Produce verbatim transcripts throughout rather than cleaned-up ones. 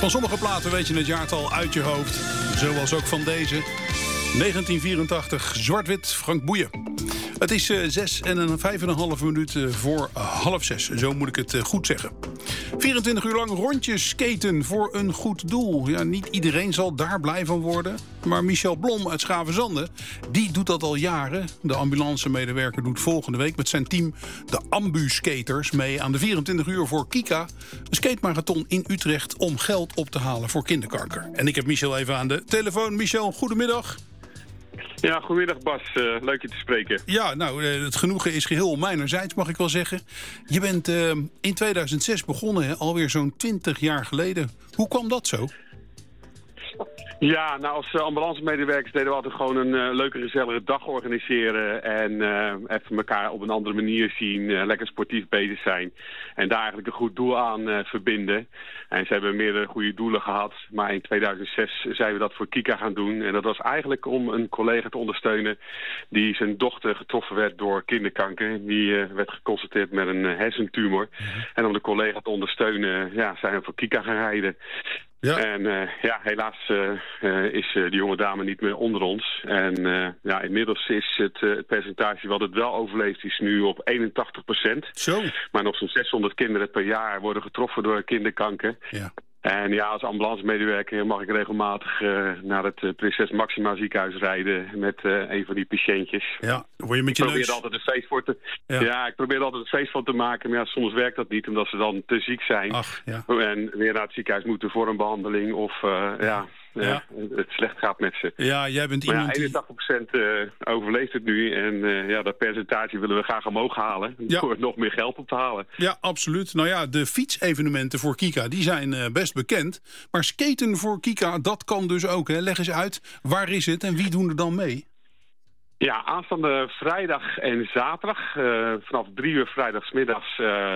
Van sommige platen weet je het jaartal uit je hoofd. Zoals ook van deze. negentien vierentachtig, zwart-wit, Frank Boeien. Het is uh, zes en een vijf en een half minuut uh, voor uh, half zes. Zo moet ik het uh, goed zeggen. vierentwintig uur lang rondjes skaten voor een goed doel. Ja, niet iedereen zal daar blij van worden. Maar Michel Blom uit Schavenzande, die doet dat al jaren. De ambulancemedewerker doet volgende week met zijn team de ambu-skaters mee aan de vierentwintig uur voor Kika. Een skatemarathon in Utrecht om geld op te halen voor kinderkanker. En ik heb Michel even aan de telefoon. Michel, goedemiddag. Ja, goedemiddag Bas. Uh, leuk je te spreken. Ja, nou, uh, het genoegen is geheel mijnerzijds, mag ik wel zeggen. Je bent uh, in tweeduizend zes begonnen, hè? Alweer zo'n twintig jaar geleden. Hoe kwam dat zo? Ja, nou als ambulancemedewerkers deden we altijd gewoon een uh, leuke gezellige dag organiseren. En uh, even elkaar op een andere manier zien, uh, lekker sportief bezig zijn. En daar eigenlijk een goed doel aan uh, verbinden. En ze hebben meerdere goede doelen gehad. Maar in tweeduizend zes zijn we dat voor Kika gaan doen. En dat was eigenlijk om een collega te ondersteunen die zijn dochter getroffen werd door kinderkanker. Die uh, werd geconstateerd met een uh, hersentumor. Mm-hmm. En om de collega te ondersteunen, ja, zijn we voor Kika gaan rijden. Ja. En uh, ja, helaas uh, uh, is uh, die jonge dame niet meer onder ons. En uh, ja, inmiddels is het, uh, het percentage wat het wel overleeft is nu op eenentachtig procent. Zo. Maar nog zo'n zeshonderd kinderen per jaar worden getroffen door kinderkanker. Ja. En ja, als ambulancemedewerker mag ik regelmatig uh, naar het uh, Prinses Maxima ziekenhuis rijden met uh, een van die patiëntjes. Ja, word je met je ik probeer neus... er altijd een feest voor te... Ja. ja, ik probeer er altijd een feest van te maken, maar ja, soms werkt dat niet omdat ze dan te ziek zijn. Ach, ja. En weer naar het ziekenhuis moeten voor een behandeling of uh, ja... Ja, ja, het slecht gaat met ze. Ja, jij bent maar iemand ja, eenentachtig procent uh, overleeft het nu. En uh, ja, dat percentage willen we graag omhoog halen. Ja. Door nog meer geld op te halen. Ja, absoluut. Nou ja, de fietsevenementen voor Kika, die zijn uh, best bekend. Maar skaten voor Kika, dat kan dus ook. Hè? Leg eens uit, waar is het en wie doen er dan mee? Ja, aanstaande vrijdag en zaterdag, uh, vanaf drie uur vrijdagsmiddags,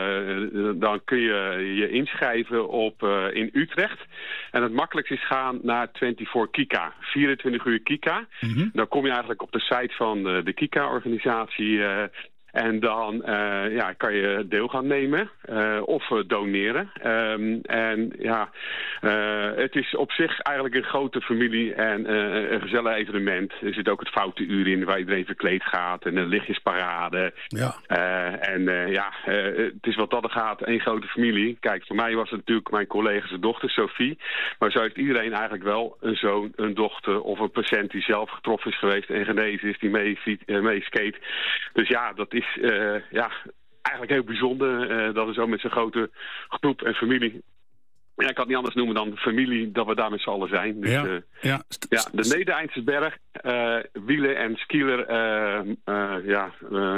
uh, dan kun je je inschrijven op uh, in Utrecht. En het makkelijkst is gaan naar vierentwintig Kika, vierentwintig uur Kika. Mm-hmm. Dan kom je eigenlijk op de site van de, de Kika-organisatie... Uh, En dan uh, ja, kan je deel gaan nemen uh, of uh, doneren. Um, en ja, uh, het is op zich eigenlijk een grote familie en uh, een gezellig evenement. Er zit ook het foute uur in waar iedereen verkleed gaat en een lichtjesparade. Ja. Uh, en uh, ja, uh, het is wat dat er gaat, één grote familie. Kijk, voor mij was het natuurlijk mijn collega's dochter Sophie. Maar zo heeft iedereen eigenlijk wel een zoon, een dochter of een patiënt die zelf getroffen is geweest en genezen is, die mee, uh, mee skate. Dus ja, dat is Uh, ja, eigenlijk heel bijzonder uh, dat we zo met zo'n grote groep en familie... Ja, ik kan het niet anders noemen dan familie, dat we daar met z'n allen zijn. Dus, ja, uh, ja. ja, de Neder-Eindseberg, uh, wielen en skieler uh, uh, ja, uh,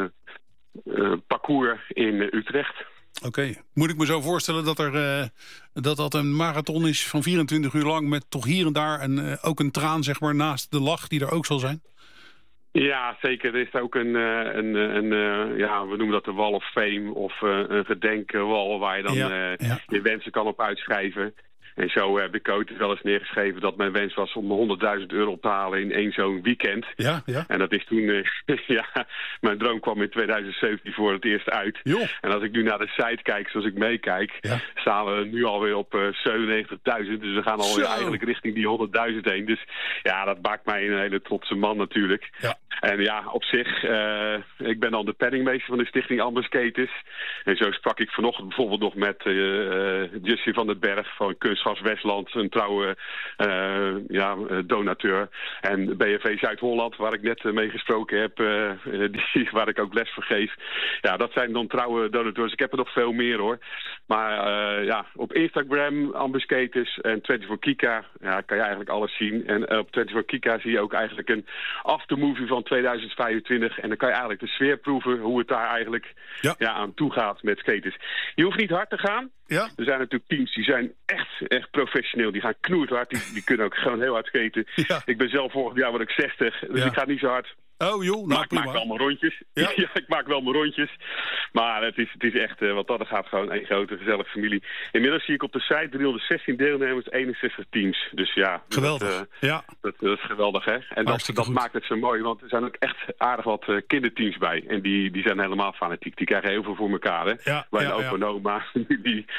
uh, parcours in Utrecht. Oké, okay. Moet ik me zo voorstellen dat er uh, dat dat een marathon is van vierentwintig uur lang met toch hier en daar een, uh, ook een traan zeg maar naast de lach die er ook zal zijn? Ja, zeker. Er is ook een, een, een, een ja, we noemen dat de Wall of Fame of een gedenkwal waar je dan ja, ja. je wensen kan op uitschrijven. En zo heb ik ooit wel eens neergeschreven dat mijn wens was om honderdduizend euro op te halen in één zo'n weekend. Ja, ja. En dat is toen, uh, ja, mijn droom kwam in tweeduizend zeventien voor het eerst uit. Jo. En als ik nu naar de site kijk, zoals ik meekijk, ja. staan we nu alweer op uh, zevenennegentigduizend. Dus we gaan alweer Zo. eigenlijk richting die honderdduizend heen. Dus ja, dat maakt mij een hele trotse man natuurlijk. Ja. En ja, op zich, uh, ik ben dan de penningmeester van de stichting Amber Skaters. En zo sprak ik vanochtend bijvoorbeeld nog met uh, uh, Justin van den Berg van Kunstgas Westland, een trouwe uh, ja, donateur. En B F V Zuid-Holland, waar ik net uh, mee gesproken heb, uh, die, waar ik ook les voor geef. Ja, dat zijn dan trouwe donateurs. Ik heb er nog veel meer hoor. Maar uh, ja, op Instagram, Amber Skaters en vierentwintig Kika, ja, kan je eigenlijk alles zien. En uh, op vierentwintig Kika zie je ook eigenlijk een aftermovie van tweeduizend vijfentwintig. En dan kan je eigenlijk de sfeer proeven hoe het daar eigenlijk ja. Ja, aan toe gaat met skaters. Je hoeft niet hard te gaan. Ja. Er zijn natuurlijk teams die zijn echt, echt professioneel. Die gaan knoerhard. Die, die kunnen ook gewoon heel hard skaten. Ja. Ik ben zelf vorig jaar word ik zestig. Dus ja. ik ga niet zo hard. Oh joh, nou, maar ik maak wel mijn rondjes. Ja. ja, ik maak wel mijn rondjes. Maar het is, het is echt, uh, wat dat gaat, gewoon een grote gezellige familie. Inmiddels zie ik op de site driehonderdzestien deelnemers, eenenzestig teams. Dus ja, geweldig. Dat, uh, ja. dat, dat is geweldig, hè? En dat, dat maakt het zo mooi, want er zijn ook echt aardig wat uh, kinderteams bij. En die, die zijn helemaal fanatiek. Die krijgen heel veel voor elkaar, hè? Ja, Mijn ja, opa en ja. oma, die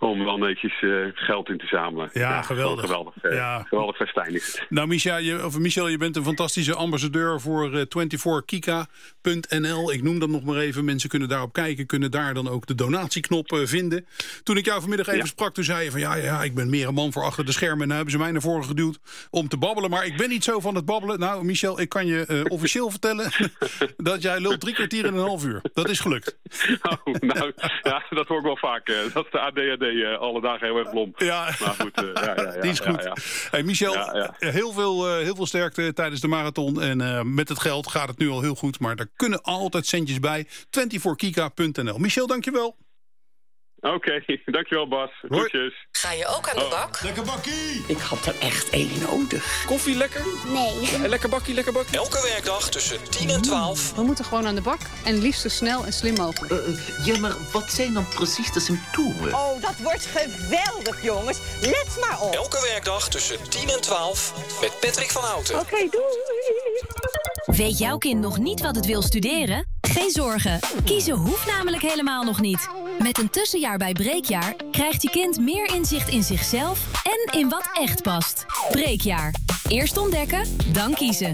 om wel netjes uh, geld in te zamelen. Ja, ja geweldig. Geweldig, uh, ja. geweldig festijn is het. Nou, Michel je, of Michel, je bent een fantastische ambassadeur voor uh, vierentwintig kika punt n l. Ik noem dat nog maar even. Mensen kunnen daarop kijken, kunnen daar dan ook de donatieknop uh, vinden. Toen ik jou vanmiddag even ja. sprak, toen zei je van ja, ja, ik ben meer een man voor achter de schermen. En dan hebben ze mij naar voren geduwd om te babbelen. Maar ik ben niet zo van het babbelen. Nou, Michel, ik kan je uh, officieel vertellen dat jij lult drie kwartier en een half uur. Dat is gelukt. Oh, nou, ja, dat hoor ik wel vaak. Uh, dat is de A D H D uh, alle dagen heel erg lomp. Ja, maar goed, uh, ja, ja, ja, die is goed. Ja, ja. Hey, Michel, ja, ja. Heel, veel, uh, heel veel sterkte tijdens de marathon. En uh, met het geld gaat het nu al heel goed. Maar er kunnen altijd centjes bij. vierentwintig kika punt n l. Michel, dankjewel. Oké, okay, dankjewel Bas. Groetjes. Ga je ook aan de bak? Oh. Lekker bakkie! Ik had er echt één nodig. Koffie lekker? Nee. En lekker bakkie, lekker bakkie. Elke werkdag tussen tien en twaalf. We moeten gewoon aan de bak. En liefst zo snel en slim mogelijk. Uh, uh, ja, maar wat zijn dan precies de symptomen? Oh, dat wordt geweldig, jongens. Let maar op. Elke werkdag tussen tien en twaalf met Patrick van Houten. Oké, okay, doei. Weet jouw kind nog niet wat het wil studeren? Geen zorgen. Kiezen hoeft namelijk helemaal nog niet. Met een tussenjaar bij Breekjaar krijgt je kind meer inzicht in zichzelf en in wat echt past. Breekjaar. Eerst ontdekken, dan kiezen.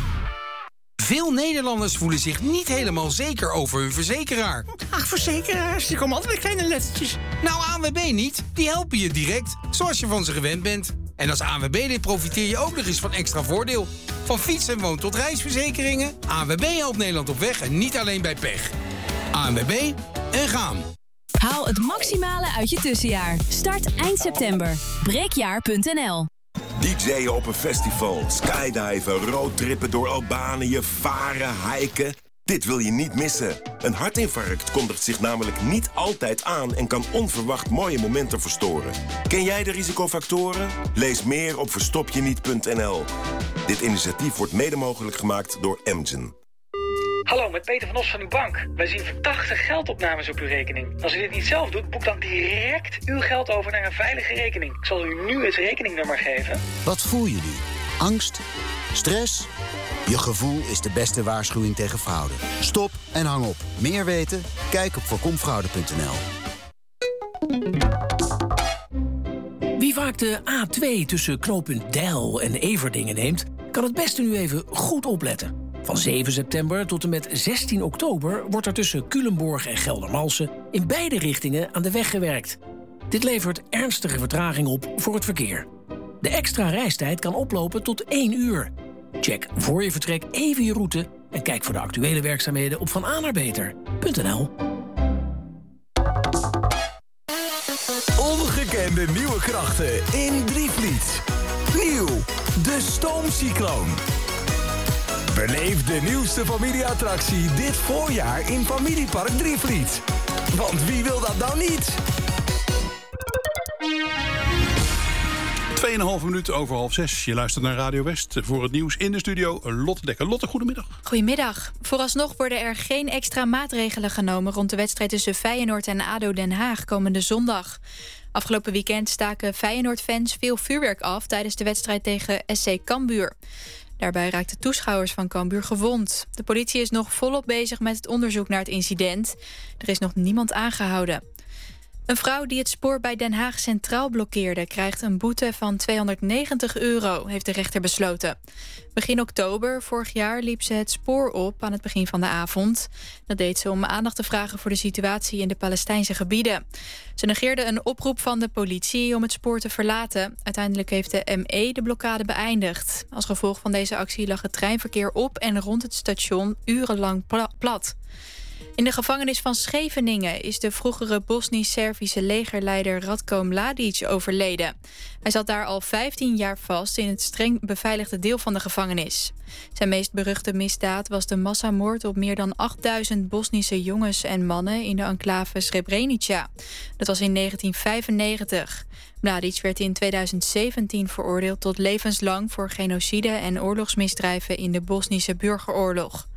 Veel Nederlanders voelen zich niet helemaal zeker over hun verzekeraar. Ach, verzekeraars, die komen altijd met kleine lettertjes. Nou, A N W B niet. Die helpen je direct, zoals je van ze gewend bent. En als A N W B-lid profiteer je ook nog eens van extra voordeel. Van fiets- en woon- tot reisverzekeringen. A N W B helpt Nederland op weg en niet alleen bij pech. A N W B en gaan. Haal het maximale uit je tussenjaar. Start eind september. breekjaar punt n l. D J'en op een festival, skydiven, roadtrippen door Albanië, varen, hiken. Dit wil je niet missen. Een hartinfarct kondigt zich namelijk niet altijd aan en kan onverwacht mooie momenten verstoren. Ken jij de risicofactoren? Lees meer op verstopjeniet punt n l. Dit initiatief wordt mede mogelijk gemaakt door Amgen. Hallo, met Peter van Os van uw bank. Wij zien verdachte geldopnames op uw rekening. Als u dit niet zelf doet, boek dan direct uw geld over naar een veilige rekening. Ik zal u nu het rekeningnummer geven. Wat voel je nu? Angst? Stress? Je gevoel is de beste waarschuwing tegen fraude. Stop en hang op. Meer weten? Kijk op voorkomfraude punt n l. Wie vaak de A twee tussen knooppunt Deil en Everdingen neemt, kan het beste nu even goed opletten. Van zeven september tot en met zestien oktober wordt er tussen Culemborg en Geldermalsen in beide richtingen aan de weg gewerkt. Dit levert ernstige vertraging op voor het verkeer. De extra reistijd kan oplopen tot één uur. Check voor je vertrek even je route en kijk voor de actuele werkzaamheden op van a naar beter punt n l. Ongekende nieuwe krachten in Drievliet. Nieuw, de Stoomcycloon. Beleef de nieuwste familieattractie dit voorjaar in Familiepark Drievliet. Want wie wil dat nou niet? Tweeënhalve minuten over half zes. Je luistert naar Radio West. Voor het nieuws in de studio Lotte Dekker. Lotte, goedemiddag. Goedemiddag. Vooralsnog worden er geen extra maatregelen genomen rond de wedstrijd tussen Feyenoord en A D O Den Haag komende zondag. Afgelopen weekend staken Feyenoord-fans veel vuurwerk af tijdens de wedstrijd tegen S C Cambuur. Daarbij raakten toeschouwers van Cambuur gewond. De politie is nog volop bezig met het onderzoek naar het incident. Er is nog niemand aangehouden. Een vrouw die het spoor bij Den Haag Centraal blokkeerde krijgt een boete van tweehonderdnegentig euro, heeft de rechter besloten. Begin oktober vorig jaar liep ze het spoor op aan het begin van de avond. Dat deed ze om aandacht te vragen voor de situatie in de Palestijnse gebieden. Ze negeerde een oproep van de politie om het spoor te verlaten. Uiteindelijk heeft de M E de blokkade beëindigd. Als gevolg van deze actie lag het treinverkeer op en rond het station urenlang plat. In de gevangenis van Scheveningen is de vroegere Bosnisch-Servische legerleider Ratko Mladic overleden. Hij zat daar al vijftien jaar vast in het streng beveiligde deel van de gevangenis. Zijn meest beruchte misdaad was de massamoord op meer dan achtduizend Bosnische jongens en mannen in de enclave Srebrenica. Dat was in negentien vijfennegentig. Mladic werd in tweeduizend zeventien veroordeeld tot levenslang voor genocide en oorlogsmisdrijven in de Bosnische burgeroorlog.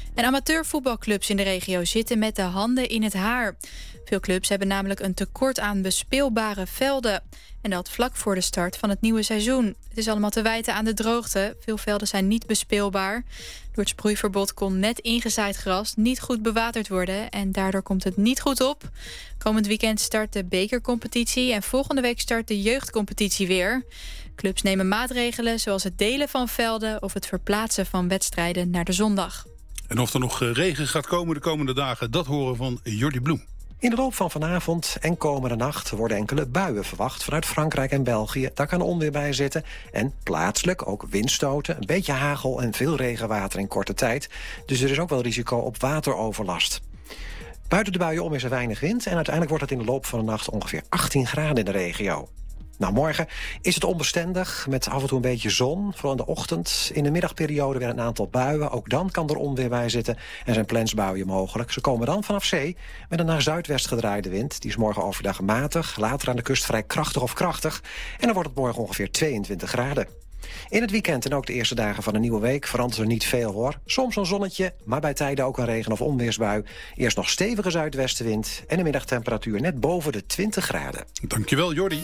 En amateurvoetbalclubs in de regio zitten met de handen in het haar. Veel clubs hebben namelijk een tekort aan bespeelbare velden. En dat vlak voor de start van het nieuwe seizoen. Het is allemaal te wijten aan de droogte. Veel velden zijn niet bespeelbaar. Door het sproeiverbod kon net ingezaaid gras niet goed bewaterd worden. En daardoor komt het niet goed op. Komend weekend start de bekercompetitie. En volgende week start de jeugdcompetitie weer. Clubs nemen maatregelen zoals het delen van velden of het verplaatsen van wedstrijden naar de zondag. En of er nog regen gaat komen de komende dagen, dat horen van Jordi Bloem. In de loop van vanavond en komende nacht worden enkele buien verwacht vanuit Frankrijk en België. Daar kan onweer bij zitten. En plaatselijk ook windstoten, een beetje hagel en veel regenwater in korte tijd. Dus er is ook wel risico op wateroverlast. Buiten de buien om is er weinig wind en uiteindelijk wordt het in de loop van de nacht ongeveer achttien graden in de regio. Nou, morgen is het onbestendig met af en toe een beetje zon, vooral in de ochtend. In de middagperiode weer een aantal buien. Ook dan kan er onweer bij zitten en zijn plensbuien mogelijk. Ze komen dan vanaf zee met een naar zuidwest gedraaide wind. Die is morgen overdag matig, later aan de kust vrij krachtig of krachtig. En dan wordt het morgen ongeveer tweeëntwintig graden. In het weekend en ook de eerste dagen van een nieuwe week verandert er niet veel, hoor. Soms een zonnetje, maar bij tijden ook een regen- of onweersbui. Eerst nog stevige zuidwestenwind en een middagtemperatuur net boven de twintig graden. Dankjewel, Jordi.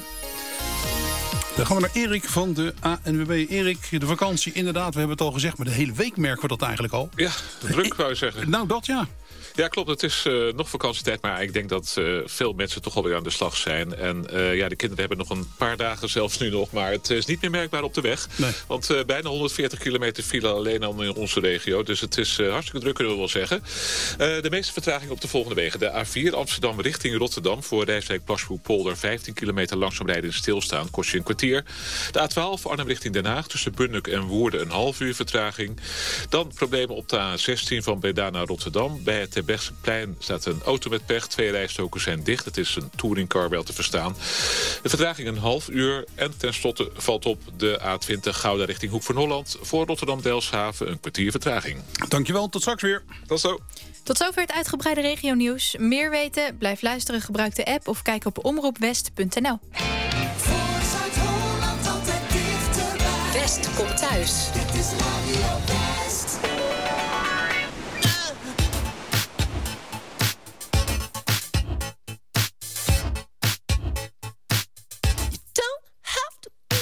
Dan gaan we naar Erik van de A N W B. Erik, de vakantie, inderdaad, we hebben het al gezegd, maar de hele week merken we dat eigenlijk al. Ja, druk wou je zeggen. Nou, dat ja. Ja, klopt. Het is uh, nog vakantietijd, maar ik denk dat uh, veel mensen toch alweer aan de slag zijn. En uh, ja, de kinderen hebben nog een paar dagen, zelfs nu nog, maar het is niet meer merkbaar op de weg. Nee. Want uh, bijna honderdveertig kilometer file alleen al in onze regio. Dus het is uh, hartstikke druk, kunnen we wel zeggen. Uh, de meeste vertraging op de volgende wegen. De A vier Amsterdam richting Rotterdam voor Rijswijk Plasbroek-Polder vijftien kilometer langzaam rijden en stilstaan. Kost je een kwartier. De A twaalf Arnhem richting Den Haag tussen Bunnik en Woerden een half uur vertraging. Dan problemen op de A zestien van Breda naar Rotterdam. Bij het Terbrechtseplein staat een auto met pech. Twee rijstroken zijn dicht. Het is een touringcar wel te verstaan. De vertraging een half uur. En tenslotte valt op de A twintig Gouda richting Hoek van Holland. Voor Rotterdam-Delfshaven een kwartier vertraging. Dankjewel, tot straks weer. Tot zo. Tot zover het uitgebreide regionieuws. Meer weten? Blijf luisteren, gebruik de app of kijk op omroepwest punt n l. West komt thuis. Dit is Radio West.